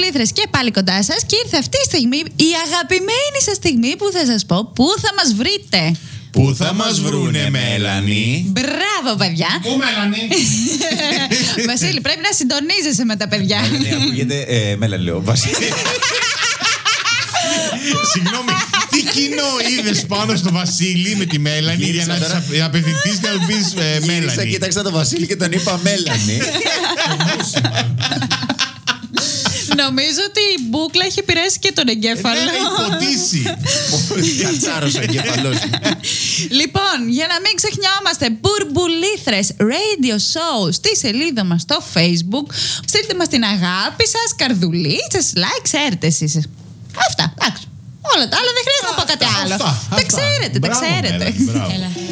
Μπουρμπουλήθρες και πάλι κοντά σας. Και ήρθε αυτή η στιγμή, η αγαπημένη σας στιγμή που θα σας πω πού θα μας βρείτε. Πού θα μας βρούνε, Μέλανη? Μπράβο, παιδιά. Πού, Μέλανη? Βασίλη, πρέπει να συντονίζεσαι με τα παιδιά. Ναι, ακούγεται. Μέλανη, λέω. Βασίλη. Συγγνώμη, τι κοινό είδες πάνω στο Βασίλη με τη Μέλανη για να απευθυνθείς και να του πεις Μέλανη? Κοίταξα τον Βασίλη και τον είπα Μέλανη. Νομίζω ότι η μπούκλα έχει επηρεάσει και τον εγκέφαλο. Έχει ποτίσει. Κατσάρος ο εγκέφαλος. Λοιπόν, για να μην ξεχνιόμαστε, Μπουρμπουλήθρες Radio Show στη σελίδα μας στο Facebook. Στείλτε μας την αγάπη σας, καρδουλίτσες, like, ξέρετε εσείς. Αυτά, εντάξει. Όλα τα άλλα δεν χρειάζεται να πω κάτι άλλο. Τα ξέρετε, τα ξέρετε.